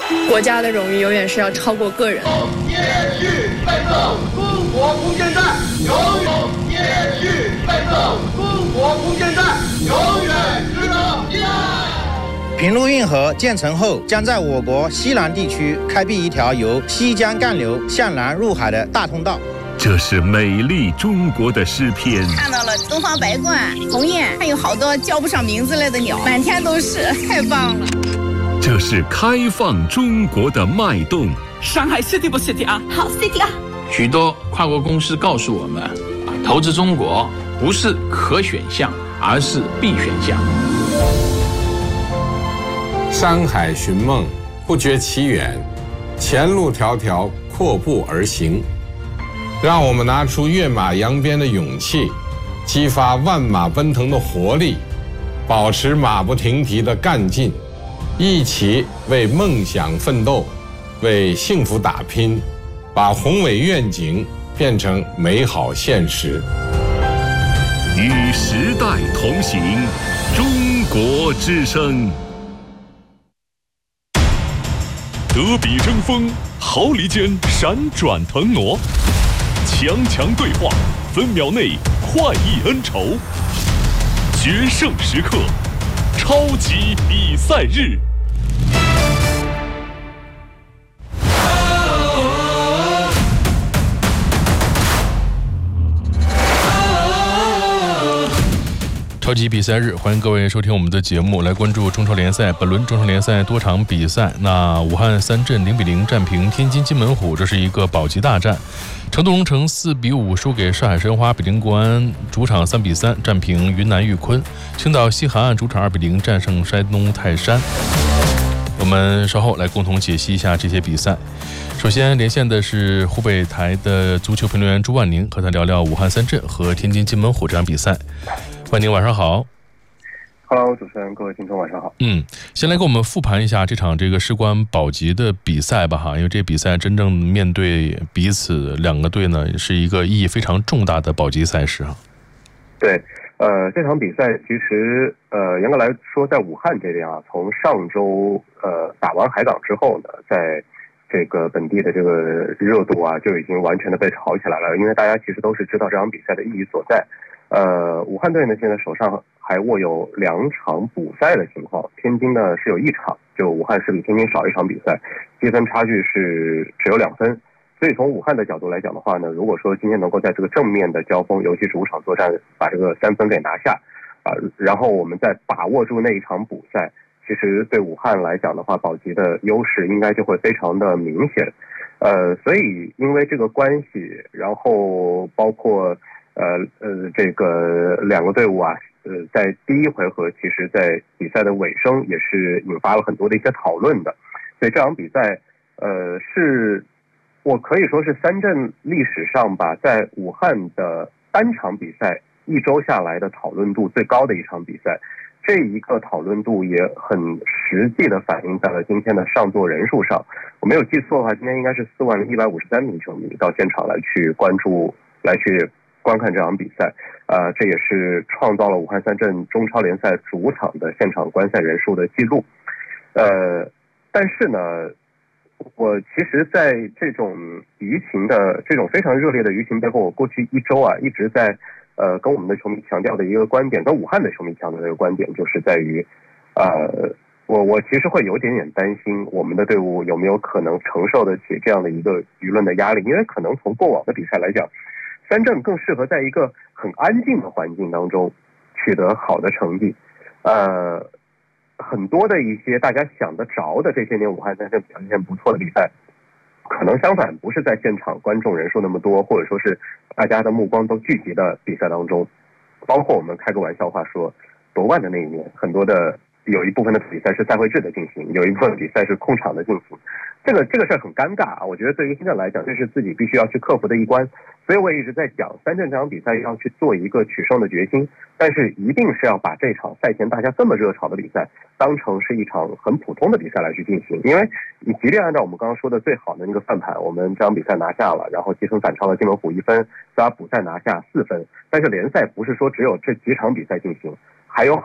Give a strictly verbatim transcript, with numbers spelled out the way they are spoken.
国家的荣誉永远是要超过个人。 接续奋斗，中国空间站永远接续奋斗，中国空间站永远值得依赖。 平陆运河建成后，将在我国西南地区开辟一条由西江干流向南入海的大通道。 这是美丽中国的诗篇。 看到了东方白鹳、鸿雁，还有好多叫不上名字来的鸟，满天都是，太棒了。 这是开放中国的脉动。 上海 City 不 City 啊？ 好 City 啊！ 许多跨国公司告诉我们，投资中国不是可选项，而是必选项。 山海寻梦，不觉其远，前路迢迢，阔步而行。让我们拿出跃马扬鞭的勇气，激发万马奔腾的活力，保持马不停蹄的干劲，一起为梦想奋斗，为幸福打拼，把宏伟愿景变成美好现实。 与时代同行，中国之声。德比争锋，毫厘间闪转腾挪，强强对话，分秒内快意恩仇，决胜时刻，超级比赛日。 超级比赛日，欢迎各位收听我们的节目，来关注中超联赛。本轮中超联赛多场比赛，那武汉三镇零比零战平天津津门虎，这是一个保级大战。成都龙城四比五输给上海申花，北京国安主场三比三战平云南玉坤，青岛西海岸主场二比零战胜山东泰山。我们稍后来共同解析一下这些比赛。首先连线的是湖北台的足球评论员朱万宁，和他聊聊武汉三镇和天津津门虎这场比赛。万宁晚上好。 Hello， 主持人，各位听众晚上好。 嗯，先来给我们复盘一下这场这个事关保级的比赛吧哈，因为这比赛真正面对彼此两个队呢，是一个意义非常重大的保级赛事哈。 对，呃，这场比赛其实呃，严格来说，在武汉这边啊，从上周呃打完海港之后呢，在这个本地的这个热度啊，就已经完全的被炒起来了，因为大家其实都是知道这场比赛的意义所在。呃，武汉队呢现在手上还握有两场补赛的情况，天津呢是有一场，就武汉是比天津少一场比赛，积分差距是只有两分。所以从武汉的角度来讲的话呢，如果说今天能够在这个正面的交锋，尤其主场作战把这个三分给拿下啊、呃，然后我们再把握住那一场补赛，其实对武汉来讲的话，保级的优势应该就会非常的明显。呃，所以因为这个关系，然后包括呃呃，这个两个队伍啊，呃，在第一回合，其实在比赛的尾声也是引发了很多的一些讨论的。所以这场比赛，呃，是我可以说是三镇历史上吧，在武汉的单场比赛一周下来的讨论度最高的一场比赛。这一个讨论度也很实际的反映在了今天的上座人数上。我没有记错的话，今天应该是四万一百五十三名球迷到现场来去关注，来去观看这场比赛，呃，这也是创造了武汉三镇中超联赛主场的现场观赛人数的记录。呃，但是呢，我其实在这种舆情的这种非常热烈的舆情背后，我过去一周啊一直在呃跟我们的球迷强调的一个观点，跟武汉的球迷强调的一个观点，就是在于，呃，我我其实会有点点担心我们的队伍有没有可能承受得起这样的一个舆论的压力，因为可能从过往的比赛来讲，三镇更适合在一个很安静的环境当中取得好的成绩。呃，很多的一些大家想得着的这些年武汉三镇表现不错的比赛，可能相反不是在现场观众人数那么多，或者说是大家的目光都聚集的比赛当中。包括我们开个玩笑话说，夺冠的那一年，很多的有一部分的比赛是赛会制的进行，有一部分比赛是空场的进行。这个这个事儿很尴尬啊！我觉得对于新镇来讲，这是自己必须要去克服的一关。所以我也一直在讲，三镇这场比赛要去做一个取胜的决心，但是一定是要把这场赛前大家这么热炒的比赛当成是一场很普通的比赛来去进行。因为你即便按照我们刚刚说的最好的那个算盘，我们这场比赛拿下了，然后积分反超了津门虎一分，再把补赛拿下四分，但是联赛不是说只有这几场比赛进行，还有